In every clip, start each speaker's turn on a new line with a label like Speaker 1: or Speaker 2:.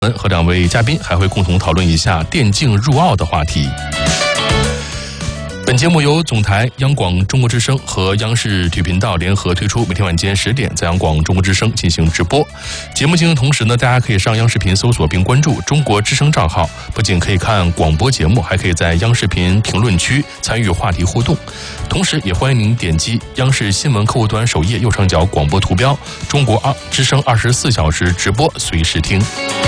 Speaker 1: 和两位嘉宾还会共同讨论一下电竞入奥的话题。本节目由总台、央广中国之声和央视体育频道联合推出，每天晚间10点在央广中国之声进行直播。节目进行同时呢，大家可以上央视频搜索并关注中国之声账号，不仅可以看广播节目，还可以在央视频评论区参与话题互动。同时也欢迎您点击央视新闻客户端首页右上角广播图标，中国之声24小时直播随时听。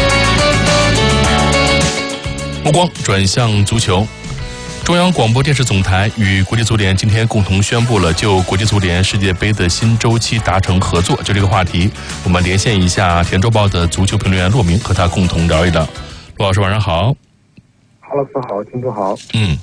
Speaker 1: 目光转向足球。中央广播电视总台与国际足联今天共同宣布了就国际足联世界杯的新周期达成合作。就这个话题，我们连线一下甜周报的足球评论员骆明，和他共同聊一聊。骆老师晚上好。
Speaker 2: 郝老师好，听众好。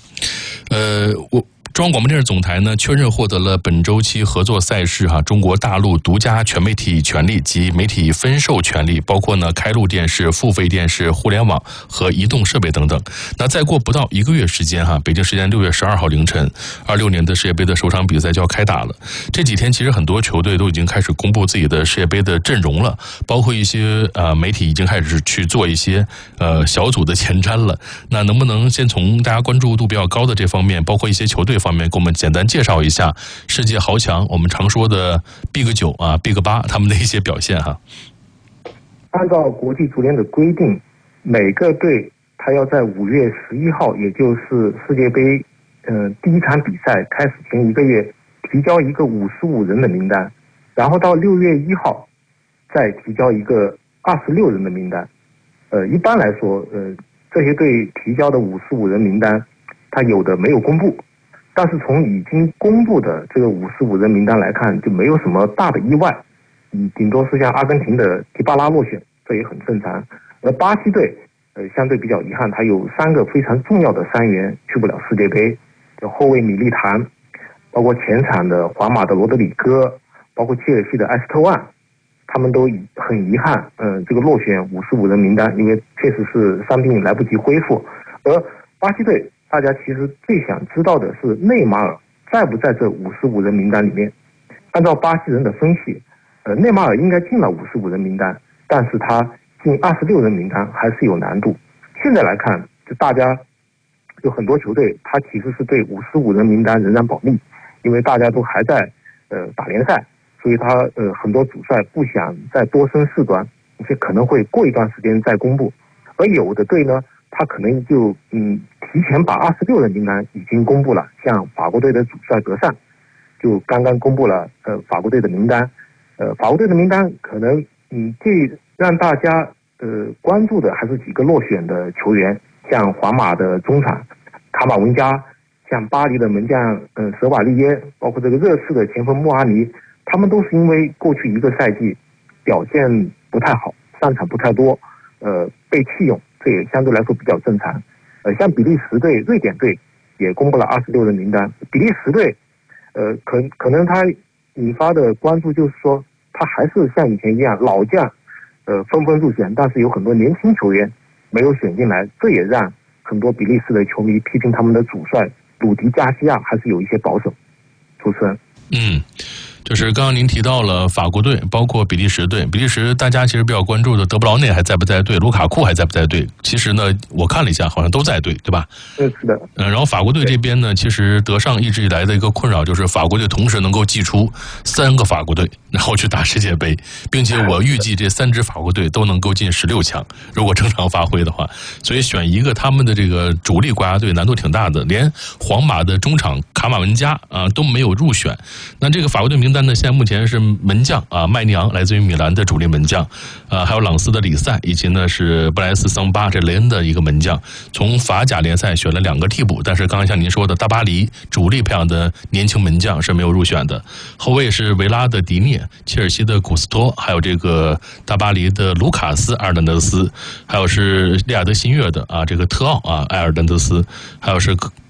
Speaker 1: 中央广播电视总台呢确认获得了本周期合作赛事中国大陆独家全媒体权利及媒体分授权利，包括呢开路电视、付费电视、互联网和移动设备等等。那再过不到1个月时间北京时间6月12号凌晨，26年的世界杯的首场比赛就要开打了。这几天其实很多球队都已经开始公布自己的世界杯的阵容了，包括一些媒体已经开始去做一些小组的前瞻了。那能不能先从大家关注度比较高的这方面，包括一些球队方面，给我们简单介绍一下世界豪强，我们常说的 Big 9 Big 8他们的一些表现
Speaker 2: 按照国际足联的规定，每个队他要在5月11号，也就是世界杯第一场比赛开始前1个月提交一个55人的名单，然后到6月1号再提交一个26人的名单。一般来说这些队提交的55人名单，他有的没有公布，但是从已经公布的这个55人名单来看，就没有什么大的意外，顶多是像阿根廷的迪巴拉落选，这也很正常。而巴西队相对比较遗憾，他有3个非常重要的伤员去不了世界杯，就后卫米利唐，包括前场的皇马的罗德里戈，包括切尔西的埃斯特万，他们都很遗憾这个落选55人名单，因为确实是伤病来不及恢复。而巴西队大家其实最想知道的是内马尔在不在这55人名单里面。按照巴西人的分析，内马尔应该进了55人名单，但是他进26人名单还是有难度。现在来看，就大家有很多球队他其实是对55人名单仍然保密，因为大家都还在打联赛，所以他很多主帅不想再多生事端，而且可能会过一段时间再公布。而有的队呢，他可能就提前把26人名单已经公布了，像法国队的主帅德尚就刚刚公布了法国队的名单。法国队的名单可能最让大家关注的还是几个落选的球员，像皇马的中场卡马文加，像巴黎的门将舍瓦利耶，包括这个热刺的前锋穆阿尼，他们都是因为过去1个赛季表现不太好，上场不太多，被弃用，这也相对来说比较正常。像比利时队、瑞典队也公布了26人名单。比利时队可能他引发的关注就是说，他还是像以前一样，老将纷纷入选，但是有很多年轻球员没有选进来，这也让很多比利时的球迷批评他们的主帅鲁迪加西亚还是有一些保守。主持人。
Speaker 1: 就是刚刚您提到了法国队，包括比利时队。比利时大家其实比较关注的德布劳内还在不在队，卢卡库还在不在队？其实呢，我看了一下，好像都在队，对吧？
Speaker 2: 是的。
Speaker 1: 然后法国队这边呢，其实德尚一直以来的一个困扰就是法国队同时能够祭出3个法国队，然后去打世界杯，并且我预计这3支法国队都能够进16强，如果正常发挥的话。所以选一个他们的这个主力国家队难度挺大的，连皇马的中场卡马文加都没有入选。那这个法国队名单呢，现在目前是门将麦尼昂来自于米兰的主力门将，还有朗斯的里塞，以及呢是布莱斯桑巴这雷恩的一个门将。从法甲联赛选了2个替补，但是刚才像您说的大巴黎主力培养的年轻门将是没有入选的。后卫是维拉的迪涅，切尔西的古斯托，还有这个大巴黎的卢卡斯阿尔南德斯，还有是利雅得新月的这个特奥埃尔南德斯，还有是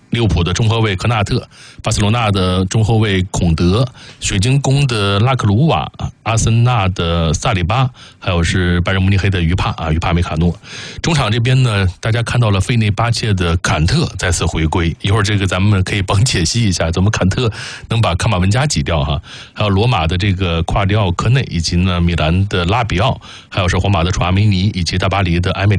Speaker 1: 利物浦的中后卫科纳特，巴塞罗那的中后卫孔德，水晶宫的拉克鲁瓦，阿森纳的萨里巴，还有是拜仁慕尼黑的于帕梅卡诺。中场这边呢，大家看到了费内巴切的坎特再次回归，一会儿这个咱们可以帮解析一下，怎么坎特能把卡马文加挤掉哈？还有罗马的这个夸迪奥科内，以及呢米兰的拉比奥，还有是皇马的楚阿梅尼，以及大巴黎的埃梅